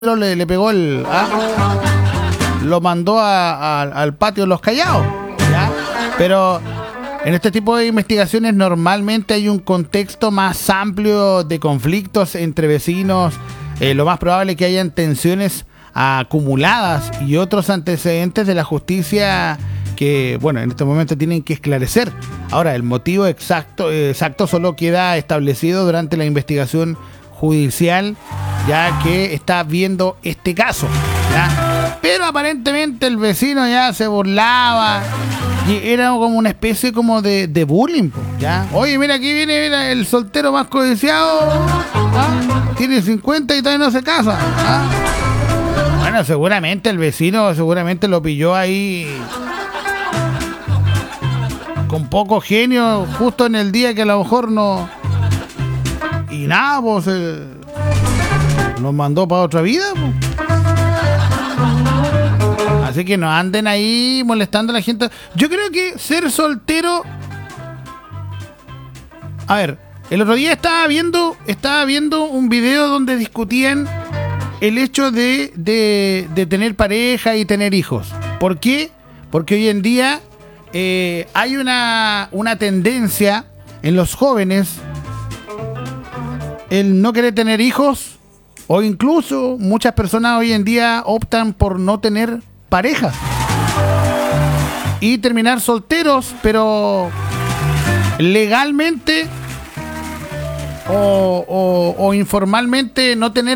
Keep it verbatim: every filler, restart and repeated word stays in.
le, le pegó el... ¿ah? Lo mandó a, a, al patio de los Callados, ¿ya? Pero en este tipo de investigaciones normalmente hay un contexto más amplio de conflictos entre vecinos. Eh, lo más probable es que hayan tensiones acumuladas y otros antecedentes de la justicia que, bueno, en este momento tienen que esclarecer. Ahora, el motivo exacto, exacto solo queda establecido durante la investigación judicial, ya que está viendo este caso, ¿ya? Pero aparentemente el vecino ya se burlaba y era como una especie como de, de bullying, ¿ya? Oye, mira, aquí viene mira, el soltero más codiciado, ¿ah? Tiene cincuenta y todavía no se casa, ¿ah? Bueno, seguramente el vecino seguramente lo pilló ahí con poco genio, justo en el día que a lo mejor no... Y nada, pues eh, nos mandó para otra vida, pues. Así que no anden ahí molestando a la gente. Yo creo que ser soltero... A ver, el otro día estaba viendo, estaba viendo un video donde discutían el hecho de, de, de tener pareja y tener hijos. ¿Por qué? Porque hoy en día eh, hay una, una tendencia en los jóvenes el no querer tener hijos, o incluso muchas personas hoy en día optan por no tener pareja y terminar solteros, pero legalmente o, o, o informalmente no tener